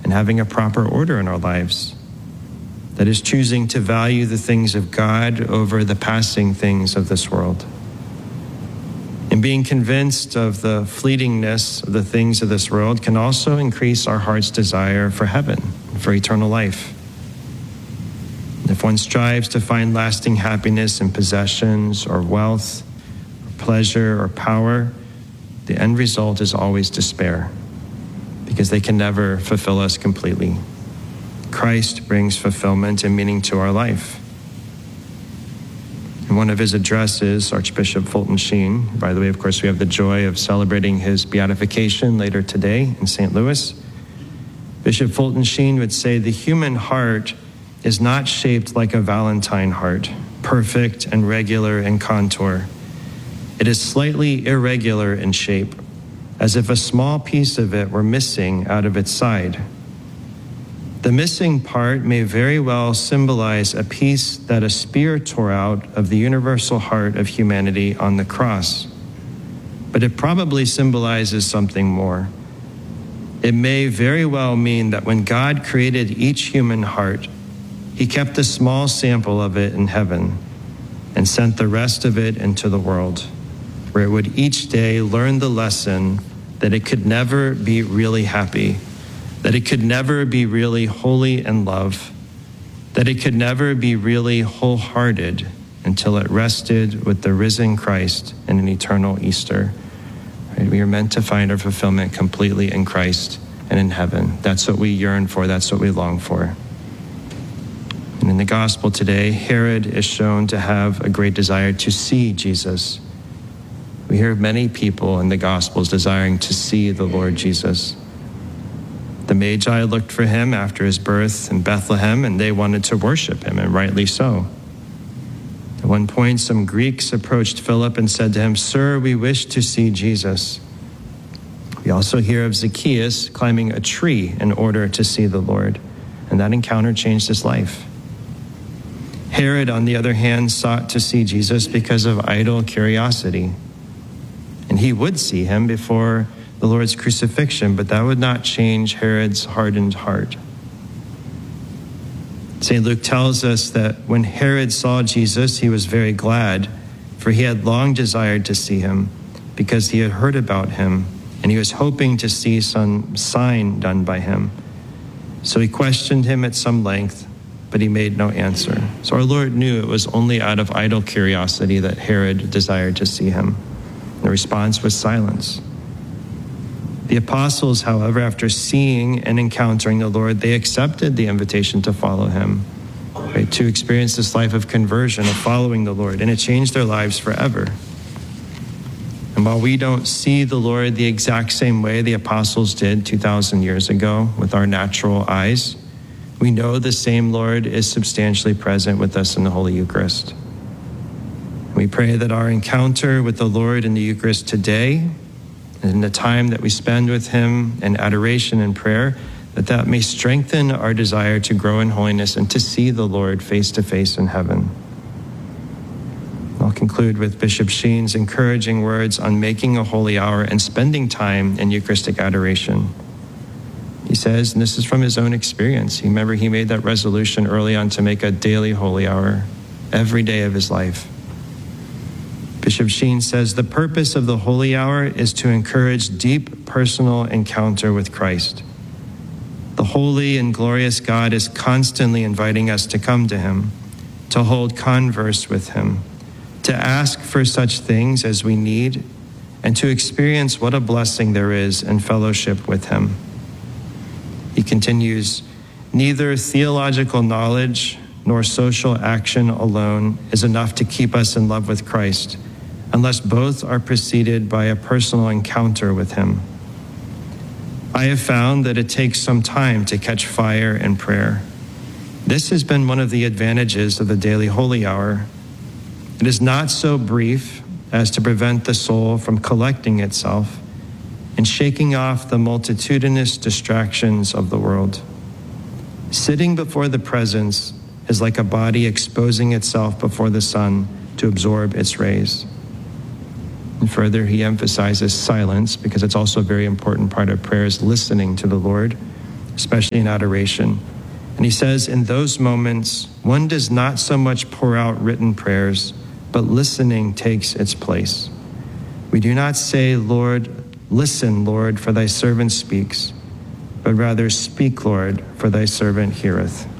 and having a proper order in our lives. That is choosing to value the things of God over the passing things of this world. And being convinced of the fleetingness of the things of this world can also increase our heart's desire for heaven, for eternal life. If one strives to find lasting happiness in possessions or wealth, or pleasure or power, the end result is always despair, because they can never fulfill us completely. Christ brings fulfillment and meaning to our life. In one of his addresses, Archbishop Fulton Sheen, by the way, of course, we have the joy of celebrating his beatification later today in St. Louis. Bishop Fulton Sheen would say, the human heart is not shaped like a Valentine heart, perfect and regular in contour. It is slightly irregular in shape, as if a small piece of it were missing out of its side. The missing part may very well symbolize a piece that a spear tore out of the universal heart of humanity on the cross. But it probably symbolizes something more. It may very well mean that when God created each human heart, he kept a small sample of it in heaven and sent the rest of it into the world, where it would each day learn the lesson that it could never be really happy, that it could never be really holy in love, that it could never be really wholehearted until it rested with the risen Christ in an eternal Easter. Right? We are meant to find our fulfillment completely in Christ and in heaven. That's what we yearn for. That's what we long for. And in the gospel today, Herod is shown to have a great desire to see Jesus. We hear many people in the Gospels desiring to see the Lord Jesus. The Magi looked for him after his birth in Bethlehem, and they wanted to worship him, and rightly so. At one point, some Greeks approached Philip and said to him, "Sir, we wish to see Jesus." We also hear of Zacchaeus climbing a tree in order to see the Lord, and that encounter changed his life. Herod, on the other hand, sought to see Jesus because of idle curiosity. And he would see him before the Lord's crucifixion, but that would not change Herod's hardened heart. St. Luke tells us that when Herod saw Jesus, he was very glad, for he had long desired to see him, because he had heard about him, and he was hoping to see some sign done by him. So he questioned him at some length, but he made no answer. So our Lord knew it was only out of idle curiosity that Herod desired to see him. The response was silence. The apostles, however, after seeing and encountering the Lord, they accepted the invitation to follow him, right, to experience this life of conversion, of following the Lord, and it changed their lives forever. And while we don't see the Lord the exact same way the apostles did 2,000 years ago with our natural eyes, we know the same Lord is substantially present with us in the Holy Eucharist. We pray that our encounter with the Lord in the Eucharist today, and in the time that we spend with him in adoration and prayer, that may strengthen our desire to grow in holiness and to see the Lord face to face in heaven. I'll conclude with Bishop Sheen's encouraging words on making a holy hour and spending time in Eucharistic adoration. He says, and this is from his own experience, remember he made that resolution early on to make a daily holy hour every day of his life. Bishop Sheen says, the purpose of the holy hour is to encourage deep personal encounter with Christ. The holy and glorious God is constantly inviting us to come to him, to hold converse with him, to ask for such things as we need, and to experience what a blessing there is in fellowship with him. He continues, neither theological knowledge nor social action alone is enough to keep us in love with Christ, unless both are preceded by a personal encounter with him. I have found that it takes some time to catch fire in prayer. This has been one of the advantages of the daily holy hour. It is not so brief as to prevent the soul from collecting itself and shaking off the multitudinous distractions of the world. Sitting before the presence is like a body exposing itself before the sun to absorb its rays. And further, he emphasizes silence, because it's also a very important part of prayer is listening to the Lord especially in adoration. And he says, in those moments, one does not so much pour out written prayers, but listening takes its place. We do not say, Lord, listen, Lord, for thy servant speaks, but rather, speak, Lord, for thy servant heareth.